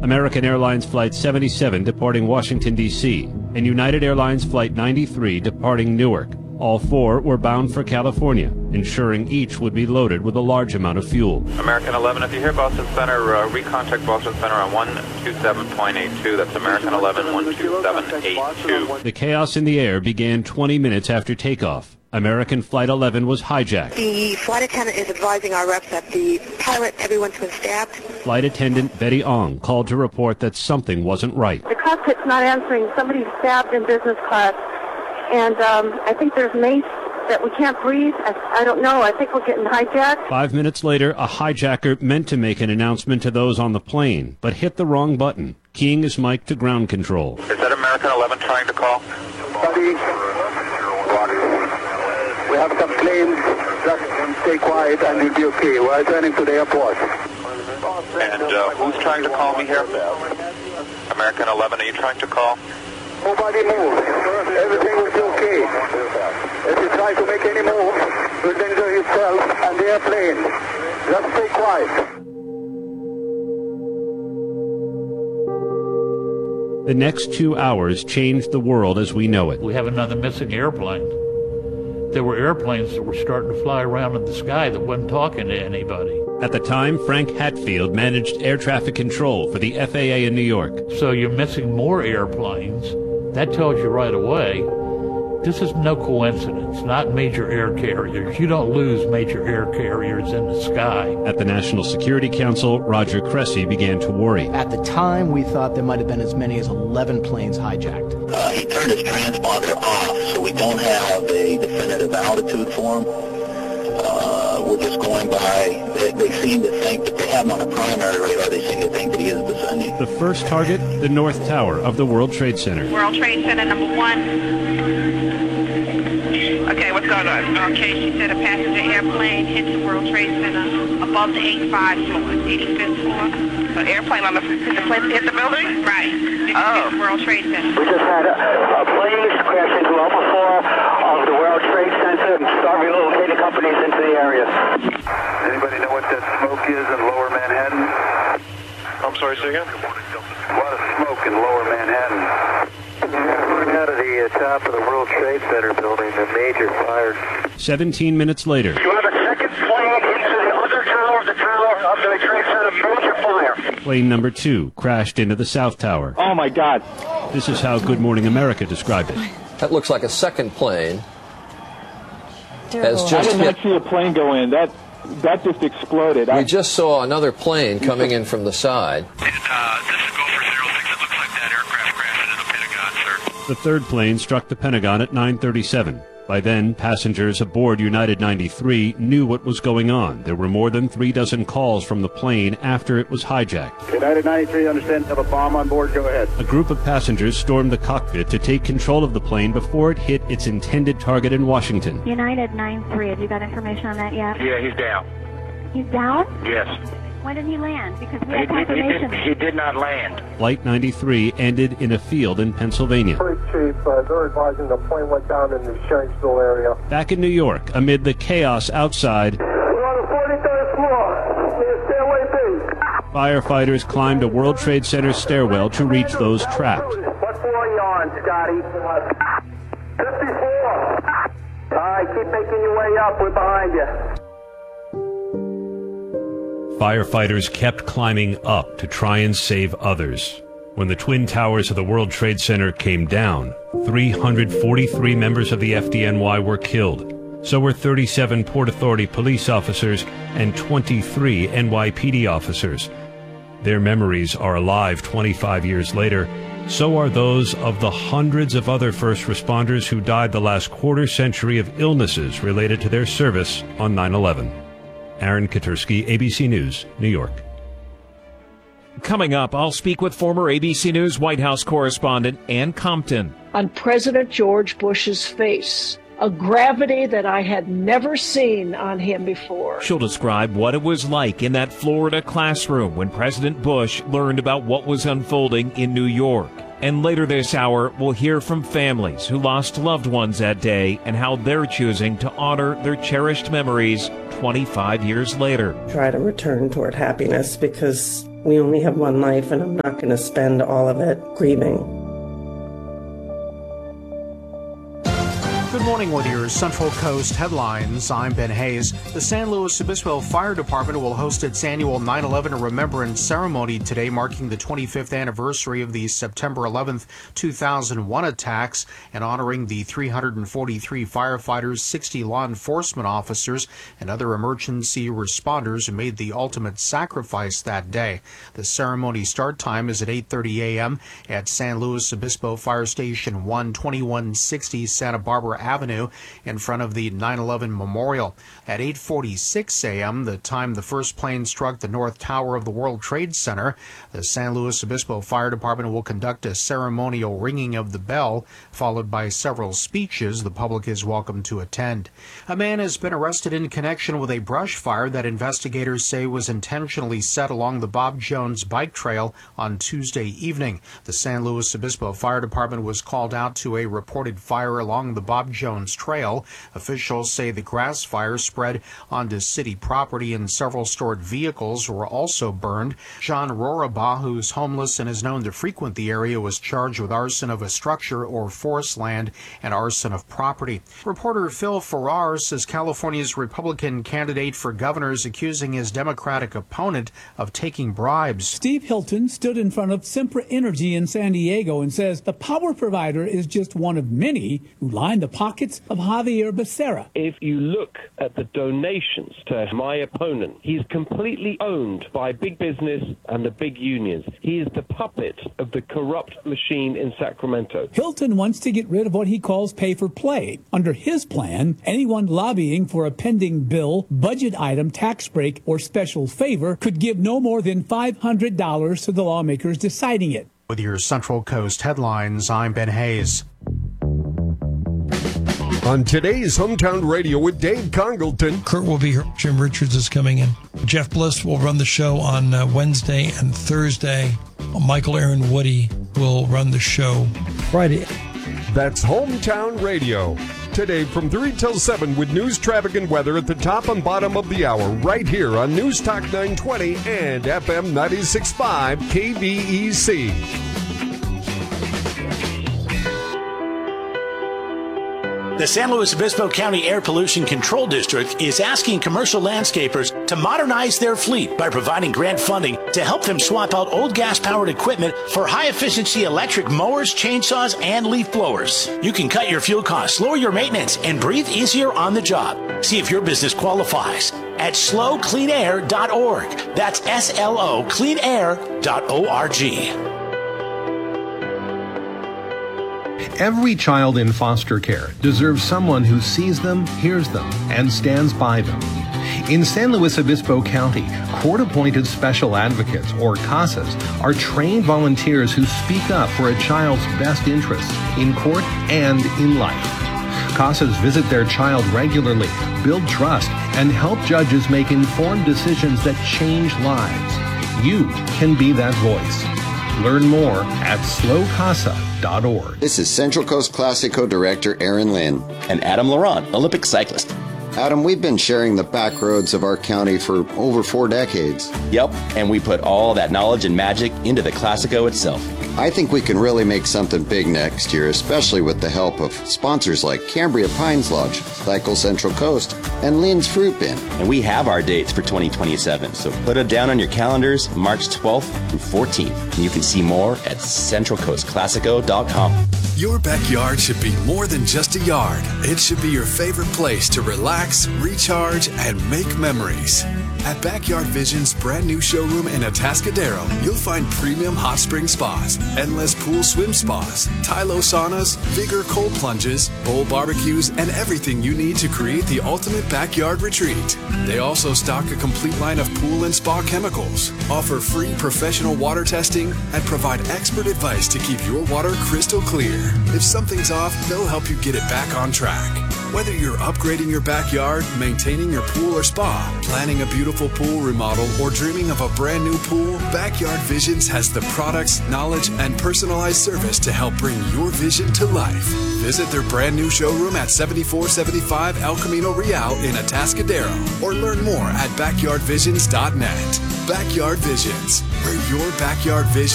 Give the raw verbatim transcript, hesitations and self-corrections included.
American Airlines Flight seventy-seven departing Washington, D C, and United Airlines Flight ninety-three departing Newark. All four were bound for California, ensuring each would be loaded with a large amount of fuel. American eleven, if you hear Boston Center, uh, recontact Boston Center on one two seven point eight two. That's American eleven, one two seven eight two. The chaos in the air began twenty minutes after takeoff. American Flight eleven was hijacked. The flight attendant is advising our reps that the pilot, everyone's been stabbed. Flight attendant Betty Ong called to report that something wasn't right. The cockpit's not answering. Somebody's stabbed in business class. And um, I think there's mace that we can't breathe. I, I don't know. I think we're getting hijacked. Five minutes later, a hijacker meant to make an announcement to those on the plane, but hit the wrong button, keying his mic to ground control. Is that American eleven trying to call? Buddy, we have some planes. Just stay quiet and you'll be okay. We're returning to the airport. And uh, who's trying to call me here? American eleven, are you trying to call? Nobody move. Everything will be okay. If you try to make any move, you'll injure yourself and the airplane. Just stay quiet. The next two hours changed the world as we know it. We have another missing airplane. There were airplanes that were starting to fly around in the sky that wasn't talking to anybody. At the time, Frank Hatfield managed air traffic control for the F A A in New York. So you're missing more airplanes. That tells you right away, this is no coincidence, not major air carriers. You don't lose major air carriers in the sky. At the National Security Council, Roger Cressy began to worry. At the time, we thought there might have been as many as eleven planes hijacked. Uh, he turned his transponder off, so we don't have a definitive altitude for him. Uh, we're just going by, they, they seem to think that they have him on a primary radar, they seem to think that he is descending. The first target, the North Tower of the World Trade Center. World Trade Center number one. Okay, what's going on? Okay, she said a passenger airplane hit the World Trade Center above the eighty-five floor, eighty-fifth floor. An airplane on the, the plane hit the building? Right. Oh. World Trade Center. We just had a, a plane crash into level four of the World Trade Center and start relocating companies into the area. Anybody know what that smoke is in lower Manhattan? I'm sorry, say again? A lot of smoke in lower Manhattan. Coming out of the uh, top of the World Trade Center building, a major fire. Seventeen minutes later. You have a second plane into the other tower of the tower of the Trade Center, major fire. Plane number two crashed into the South Tower. Oh, my God. This is how Good Morning America described it. That looks like a second plane. Has just I did not hit. see a plane go in. That that just exploded. We I, just saw another plane coming in from the side. And, uh, this is Gopher zero six. It looks like that aircraft crashed into the Pentagon, sir. The third plane struck the Pentagon at nine thirty-seven. By then, passengers aboard United ninety-three knew what was going on. There were more than three dozen calls from the plane after it was hijacked. United ninety-three, understand, have a bomb on board. Go ahead. A group of passengers stormed the cockpit to take control of the plane before it hit its intended target in Washington. United nine three, have you got information on that yet? Yeah, he's down. He's down? Yes. When did he land? Because we He, have he, he, confirmation. did, he did not land. Flight ninety-three ended in a field in Pennsylvania. Chief, uh, they're advising the plane went down in the Shanksville area. Back in New York, amid the chaos outside, We're on the forty-third floor. Near Stairway B. firefighters climbed a World Trade Center stairwell to reach those trapped. What floor are you on, Scotty? fifty-four. All right, keep making your way up. We're behind you. Firefighters kept climbing up to try and save others. When the twin towers of the World Trade Center came down, three hundred forty-three members of the F D N Y were killed. So were thirty-seven Port Authority police officers and twenty-three N Y P D officers. Their memories are alive twenty-five years later. So are those of the hundreds of other first responders who died the last quarter century of illnesses related to their service on nine eleven. Aaron Katursky, A B C News, New York. Coming up, I'll speak with former A B C News White House correspondent Ann Compton. On President George Bush's face, a gravity that I had never seen on him before. She'll describe what it was like in that Florida classroom when President Bush learned about what was unfolding in New York. And later this hour, we'll hear from families who lost loved ones that day and how they're choosing to honor their cherished memories twenty-five years later. Try to return toward happiness because We only have one life, and I'm not going to spend all of it grieving. Good morning with your Central Coast headlines. I'm Ben Hayes. The San Luis Obispo Fire Department will host its annual nine eleven Remembrance Ceremony today, marking the twenty-fifth anniversary of the September eleventh, two thousand one attacks and honoring the three hundred forty-three firefighters, sixty law enforcement officers, and other emergency responders who made the ultimate sacrifice that day. The ceremony start time is at eight thirty a.m. at San Luis Obispo Fire Station one, twenty-one sixty Santa Barbara Avenue in front of the nine eleven Memorial. At eight forty-six a.m., the time the first plane struck the North Tower of the World Trade Center, the San Luis Obispo Fire Department will conduct a ceremonial ringing of the bell, followed by several speeches the public is welcome to attend. A man has been arrested in connection with a brush fire that investigators say was intentionally set along the Bob Jones bike trail on Tuesday evening. The San Luis Obispo Fire Department was called out to a reported fire along the Bob Jones Trail. Officials say the grass fire spread onto city property and several stored vehicles were also burned. John Roraba, who's homeless and is known to frequent the area, was charged with arson of a structure or forest land and arson of property. Reporter Phil Farrar says California's Republican candidate for governor is accusing his Democratic opponent of taking bribes. Steve Hilton stood in front of Sempra Energy in San Diego and says the power provider is just one of many who lined the pockets of Javier Becerra. If you look at the donations to my opponent, he's completely owned by big business and the big unions. He is the puppet of the corrupt machine in Sacramento. Hilton wants to get rid of what he calls pay for play. Under his plan, anyone lobbying for a pending bill, budget item, tax break, or special favor could give no more than five hundred dollars to the lawmakers deciding it. With your Central Coast headlines, I'm Ben Hayes. On today's Hometown Radio with Dave Congleton. Kurt will be here. Jim Richards is coming in. Jeff Bliss will run the show on uh, Wednesday and Thursday. Michael Aaron Woody will run the show Friday. That's Hometown Radio. Today from three till seven with news, traffic, and weather at the top and bottom of the hour right here on News Talk nine twenty and F M ninety-six point five K B E C. The San Luis Obispo County Air Pollution Control District is asking commercial landscapers to modernize their fleet by providing grant funding to help them swap out old gas-powered equipment for high-efficiency electric mowers, chainsaws, and leaf blowers. You can cut your fuel costs, lower your maintenance, and breathe easier on the job. See if your business qualifies at slow clean air dot org. That's S L O clean air dot org. Every child in foster care deserves someone who sees them, hears them, and stands by them. In San Luis Obispo County, court-appointed special advocates, or CASAs, are trained volunteers who speak up for a child's best interests in court and in life. CASAs visit their child regularly, build trust, and help judges make informed decisions that change lives. You can be that voice. Learn more at slow casa dot org. This is Central Coast Classico Director Aaron Lynn. And Adam Laurent, Olympic cyclist. Adam, we've been sharing the back roads of our county for over four decades. Yep, and we put all that knowledge and magic into the Classico itself. I think we can really make something big next year, especially with the help of sponsors like Cambria Pines Lodge, Cycle Central Coast, and Lynn's Fruit Bin. And we have our dates for twenty twenty-seven, so put it down on your calendars, March twelfth through fourteenth. And you can see more at central coast classico dot com. Your backyard should be more than just a yard. It should be your favorite place to relax, recharge, and make memories. At Backyard Vision's brand new showroom in Atascadero, you'll find premium hot spring spas, endless pool swim spas, Tylo saunas, Vigor cold plunges, bowl barbecues, and everything you need to create the ultimate backyard retreat. They also stock a complete line of pool and spa chemicals, offer free professional water testing, and provide expert advice to keep your water crystal clear. If something's off, they'll help you get it back on track. Whether you're upgrading your backyard, maintaining your pool or spa, planning a beautiful pool remodel, or dreaming of a brand new pool, Backyard Visions has the products, knowledge, and personalized service to help bring your vision to life. Visit their brand new showroom at seventy-four seventy-five El Camino Real in Atascadero, or learn more at backyard visions dot net. Backyard Visions, where your backyard vision